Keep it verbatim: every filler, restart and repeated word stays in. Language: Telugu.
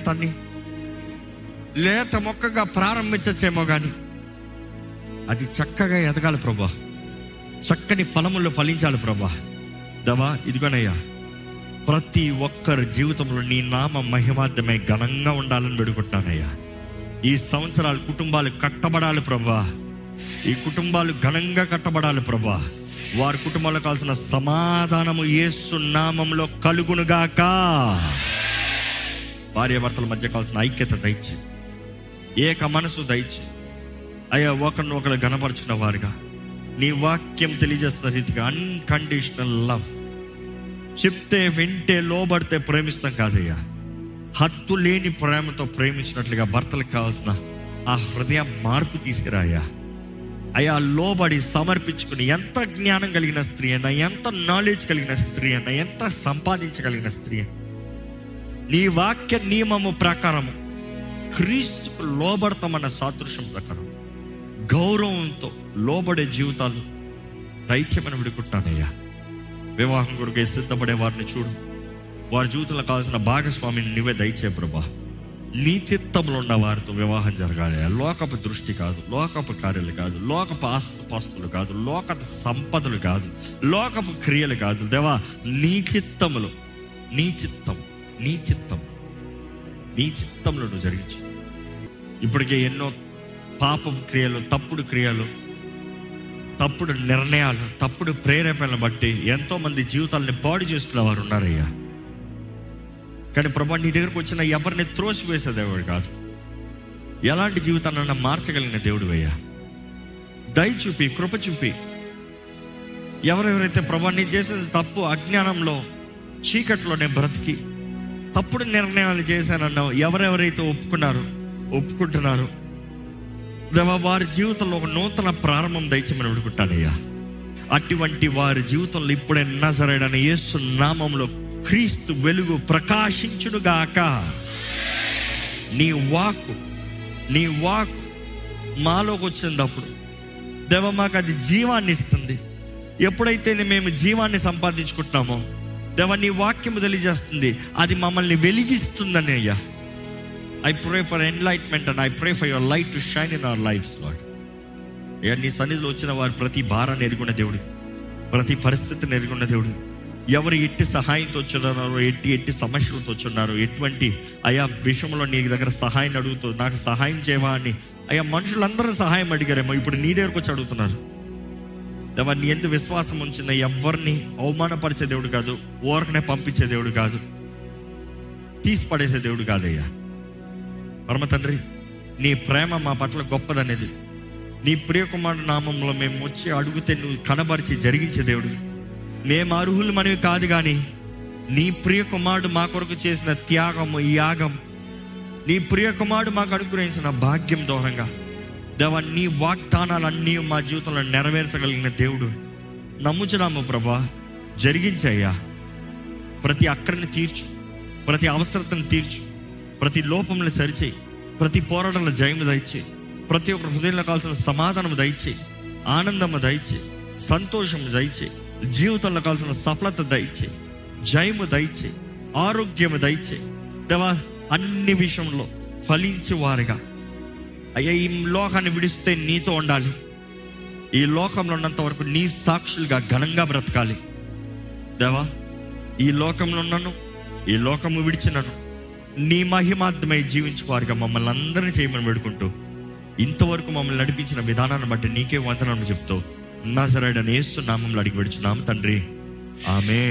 జీవితాన్ని లేత మొక్కగా ప్రారంభించచ్చేమో కానీ అది చక్కగా ఎదగాలి ప్రభా, చక్కని ఫలములు ఫలించాలి ప్రభా. దేవా ఇదిగోనయ్యా, ప్రతి ఒక్కరి జీవితంలో నీ నామ మహిమార్థమై ఘనంగా ఉండాలని వేడుకుంటున్నానయ్యా. ఈ సంవత్సరాలు కుటుంబాలు కట్టబడాలి ప్రభా, ఈ కుటుంబాలు ఘనంగా కట్టబడాలి ప్రభా. వారి కుటుంబాలకు కావాల్సిన సమాధానము యేసు నామములో కలుగునుగాక. భార్య భర్తల మధ్య కావాల్సిన ఐక్యత దయచి, ఏక మనసు దయచి అయ్యా, ఒకరిని ఒకరు ఘనపరుచుకున్న వారుగా నీ వాక్యం తెలియజేస్తున్న రీతిగా అన్కండిషనల్ లవ్, చెప్తే వింటే లోబడితే ప్రేమిస్తాం కాదయ్యా, హద్దు లేని ప్రేమతో ప్రేమించినట్లుగా భర్తలకు కావాల్సిన ఆ హృదయ మార్పు తీసుకురాయ్యా. అయ్యా, లోబడి సమర్పించుకుని, ఎంత జ్ఞానం కలిగిన స్త్రీ అయినా, ఎంత నాలెడ్జ్ కలిగిన స్త్రీ అయినా, ఎంత సంపాదించగలిగిన స్త్రీ, నీ వాక్య నియమము ప్రకారము క్రీస్తుకు లోబడతామన్న సాదృశ్యం ప్రకారం గౌరవంతో లోబడే జీవితాలు దయచేయమని విడుకుంటున్నానయ్యా. వివాహం కొరకు సిద్ధపడే వారిని చూడు, వారి జీవితంలో కావాల్సిన భాగస్వామిని నువ్వే దయచే ప్రభా. నీ చిత్తంలో ఉన్న వారితో వివాహం జరగాలి. లోకపు దృష్టి కాదు, లోకపు కార్యాలు కాదు, లోకపు ఆస్తుపాస్తులు కాదు, లోక సంపదలు కాదు, లోకపు క్రియలు కాదు. దేవా, నీ చిత్తములో, నీ చిత్తం నీ చిత్తం నీ చిత్తంలో నువ్వు జరిగించు. ఇప్పటికే ఎన్నో పాపపు క్రియలు, తప్పుడు క్రియలు, తప్పుడు నిర్ణయాలు, తప్పుడు ప్రేరేపణలు బట్టి ఎంతో మంది జీవితాలని పాడు చేసుకునే వారు ఉన్నారయ్యా. కానీ ప్రభా, నీ దగ్గరకు వచ్చిన ఎవరిని త్రోసివేసే దేవుడు కాదు, ఎలాంటి జీవితాన్ని మార్చగలిగిన దేవుడు అయ్యా. దయ చూపి, కృప చూపి, ఎవరెవరైతే ప్రభా నీ చేసిన తప్పు అజ్ఞానంలో చీకట్లోనే బ్రతికి తప్పుడు నిర్ణయాలు చేశానన్నావు, ఎవరెవరైతే ఒప్పుకున్నారు ఒప్పుకుంటున్నారు దేవా, వారి జీవితంలో ఒక నూతన ప్రారంభం దయచేయమని వేడుకుంటానయ్యా. అటువంటి వారి జీవితంలో ఇప్పుడే నజరేయుడైన యేసు నామములో క్రీస్తు వెలుగు ప్రకాశించునుగాక. నీ వాక్కు నీ వాక్కు మాలోకి వచ్చినప్పుడు దేవా, మాకు అది జీవాన్ని ఇస్తుంది. ఎప్పుడైతే మేము జీవాన్ని సంపాదించుకుంటున్నామో దేవా, నీ వాక్యము తెలియజేస్తుంది, అది మమ్మల్ని వెలిగిస్తుందని అయ్యా. I pray for enlightenment and I pray for your light to shine in our lifes lord. అయ్యా, నీ సన్నిధిలో వచ్చిన వారు ప్రతి భారాన్ని ఎరుగున్న దేవుడు, ప్రతి పరిస్థితిని ఎరుగున్న దేవుడు. ఎవరు ఎట్టి సహాయంతో వచ్చున్నారో, ఎట్టి ఎట్టి సమస్యలతో వచ్చున్నారో, ఎటువంటి అయా విషయంలో నీ దగ్గర సహాయం అడుగుతూ నాకు సహాయం చేయవా అని అయ్యా మనుషులందరూ సహాయం అడిగారేమో, ఇప్పుడు నీ దగ్గరకు వచ్చి అడుగుతున్నారు. దేవా, నీ ఎంత విశ్వాసం ఉంచిన ఎవరిని అవమానపరిచే దేవుడు కాదు, ఓరకనే పంపించే దేవుడు కాదు, తీసి పడేసే దేవుడు కాదయ్యా. పరమ తండ్రి, నీ ప్రేమ మా పట్ల గొప్పదనేది, నీ ప్రియకుమారుడు నామంలో మేము వచ్చి అడిగితే నువ్వు కనబరిచి జరిగించే దేవుడు. మేము అర్హులు మనవి కాదు, కానీ నీ ప్రియకుమారుడు మా కొరకు చేసిన త్యాగము, యాగం, నీ ప్రియకుమారుడు మాకు అనుగ్రహించిన భాగ్యం దూరంగా దేవా, నీ వాగ్దానాలన్నీ మా జీవితంలో నెరవేర్చగలిగిన దేవుడు నమ్ముచున్నాము ప్రభా. జరిగించయ్యా, ప్రతి అక్కడిని తీర్చు, ప్రతి అవసరతను తీర్చు, ప్రతి లోపంలో సరిచేయి, ప్రతి పోరాటంలో జయము దయచేయి, ప్రతి ఒక్కరి హృదయంలో కావాల్సిన సమాధానము దయచేయి, ఆనందము దయచేయి, సంతోషము దయచేయి, జీవితంలో కావాల్సిన సఫలత దయచేయి, జయము దయచేయి, ఆరోగ్యము దయచేయి. దేవా, అన్ని విషయంలో ఫలించే వారుగా అయ్యా, ఈ లోకాన్ని విడిస్తే నీతో ఉండాలి, ఈ లోకంలో ఉన్నంత వరకు నీ సాక్షులుగా ఘనంగా బ్రతకాలి. దేవా, ఈ లోకంలో ఉన్నాను, ఈ లోకము విడిచినను నీ మహిమార్థమై జీవించువారుగా మమ్మల్ని అందరినీ చేయమని వేడుకుంటూ, ఇంతవరకు మమ్మల్ని నడిపించిన విధానాన్ని బట్టి నీకే వందనాలు చెప్తూ నజరేయుడైన యేసు నామములో అడిగి వేడుచున్నాము తండ్రి, ఆమేన్.